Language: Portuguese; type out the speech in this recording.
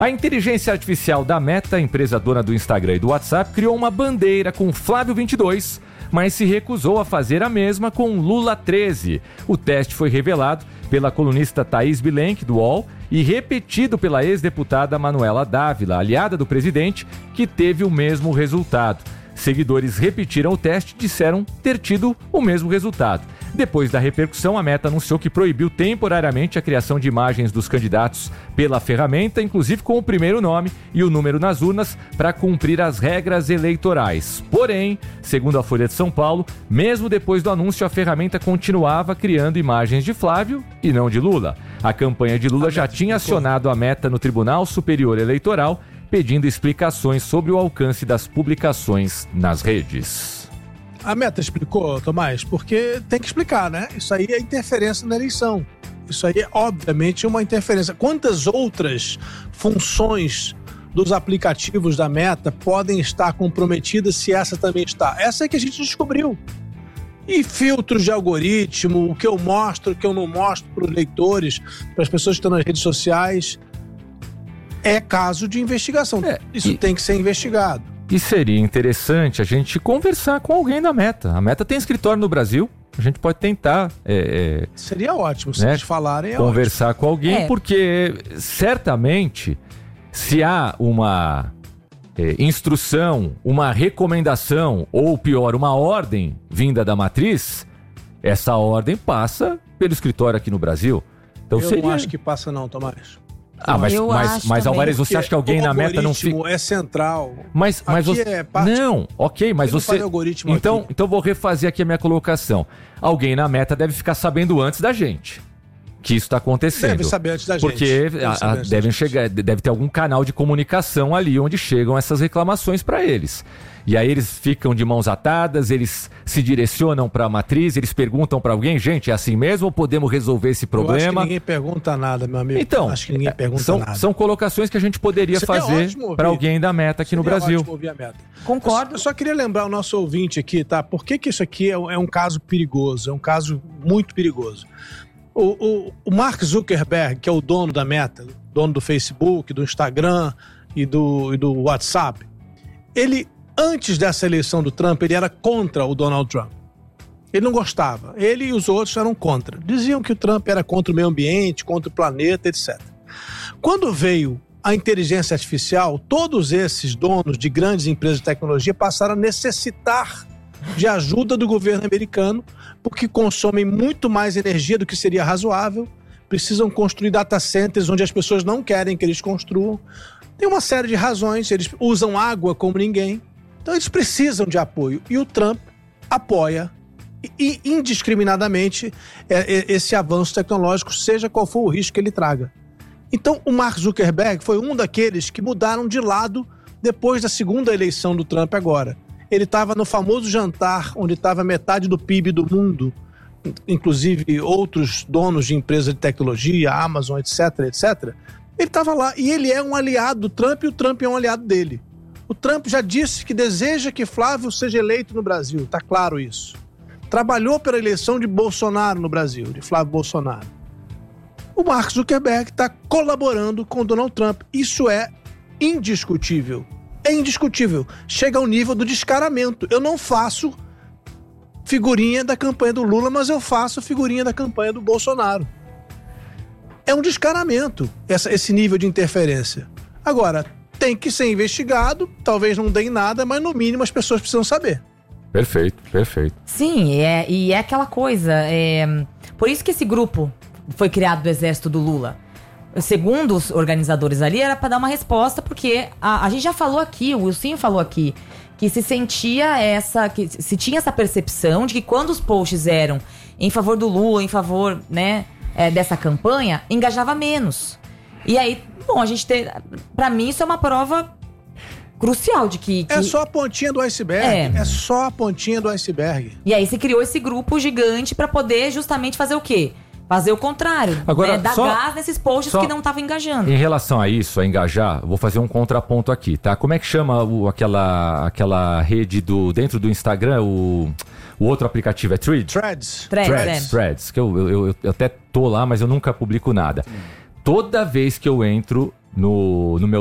A inteligência artificial da Meta, empresa dona do Instagram e do WhatsApp, criou uma bandeira com Flávio 22, mas se recusou a fazer a mesma com Lula 13. O teste foi revelado pela colunista Thaís Bilenque, do UOL, e repetido pela ex-deputada Manuela Dávila, aliada do presidente, que teve o mesmo resultado. Seguidores repetiram o teste e disseram ter tido o mesmo resultado. Depois da repercussão, a Meta anunciou que proibiu temporariamente a criação de imagens dos candidatos pela ferramenta, inclusive com o primeiro nome e o número nas urnas, para cumprir as regras eleitorais. Porém, segundo a Folha de São Paulo, mesmo depois do anúncio, a ferramenta continuava criando imagens de Flávio e não de Lula. A campanha de Lula já tinha acionado a Meta no Tribunal Superior Eleitoral, pedindo explicações sobre o alcance das publicações nas redes. A Meta explicou, Tomás, porque tem que explicar, né? Isso aí é interferência na eleição. Isso aí é, obviamente, uma interferência. Quantas outras funções dos aplicativos da Meta podem estar comprometidas se essa também está? Essa é que a gente descobriu. E filtros de algoritmo, o que eu mostro, o que eu não mostro para os leitores, para as pessoas que estão nas redes sociais, é caso de investigação. Isso tem que ser investigado. E seria interessante a gente conversar com alguém da Meta. A Meta tem escritório no Brasil. A gente pode tentar... seria ótimo, se eles falarem. Conversar ótimo com alguém, porque certamente, se há uma instrução, uma recomendação, ou pior, uma ordem vinda da matriz, essa ordem passa pelo escritório aqui no Brasil. Então, eu não acho que passa não, Tomás. Mas Alvarez, você acha que alguém na Meta não fica... O algoritmo é central. Mas você... é parte... Não, ok, mas você... Então vou refazer aqui a minha colocação. Alguém na Meta deve ficar sabendo antes da gente que isso está acontecendo. Deve saber antes da gente. Porque deve ter algum canal de comunicação ali onde chegam essas reclamações para eles. E aí eles ficam de mãos atadas, eles se direcionam para a matriz, eles perguntam para alguém, gente, é assim mesmo ou podemos resolver esse problema? Eu acho que ninguém pergunta nada, meu amigo. Então, acho que ninguém pergunta nada. São colocações que a gente poderia fazer para alguém da Meta aqui no Brasil. Ótimo ouvir a Meta. Concordo. Eu só queria lembrar o nosso ouvinte aqui, tá? Por que isso aqui é um caso perigoso? É um caso muito perigoso. O Mark Zuckerberg, que é o dono da Meta, dono do Facebook, do Instagram e do WhatsApp, ele... Antes dessa eleição do Trump, ele era contra o Donald Trump. Ele não gostava. Ele e os outros eram contra. Diziam que o Trump era contra o meio ambiente, contra o planeta, etc. Quando veio a inteligência artificial, todos esses donos de grandes empresas de tecnologia passaram a necessitar de ajuda do governo americano, porque consomem muito mais energia do que seria razoável, precisam construir data centers onde as pessoas não querem que eles construam. Tem uma série de razões, eles usam água como ninguém. Então eles precisam de apoio e o Trump apoia indiscriminadamente esse avanço tecnológico, seja qual for o risco que ele traga. Então o Mark Zuckerberg foi um daqueles que mudaram de lado depois da segunda eleição do Trump agora. Ele estava no famoso jantar onde estava metade do PIB do mundo, inclusive outros donos de empresas de tecnologia, Amazon, etc, etc. Ele estava lá e ele é um aliado do Trump e o Trump é um aliado dele. O Trump já disse que deseja que Flávio seja eleito no Brasil, tá claro isso. Trabalhou pela eleição de Bolsonaro no Brasil, de Flávio Bolsonaro. O Mark Zuckerberg está colaborando com o Donald Trump. Isso é indiscutível. É indiscutível. Chega ao nível do descaramento. Eu não faço figurinha da campanha do Lula, mas eu faço figurinha da campanha do Bolsonaro. É um descaramento esse nível de interferência. Agora, tem que ser investigado, talvez não dê em nada, mas no mínimo as pessoas precisam saber. Perfeito. Sim, e é aquela coisa, por isso que esse grupo foi criado do exército do Lula. Segundo os organizadores ali, era para dar uma resposta, porque a gente já falou aqui, o Wilson falou aqui, que se tinha essa percepção de que quando os posts eram em favor do Lula, em favor, né, dessa campanha, engajava menos. E aí, bom, pra mim isso é uma prova crucial de que... É só a pontinha do iceberg. É só a pontinha do iceberg. E aí se criou esse grupo gigante pra poder justamente fazer o quê? Fazer o contrário. Agora, dar gás nesses posts que não estavam engajando. Em relação a isso, a engajar, vou fazer um contraponto aqui, tá? Como é que chama aquela rede dentro do Instagram, o outro aplicativo é Threads? Threads. Que eu até tô lá, mas eu nunca publico nada. Toda vez que eu entro no meu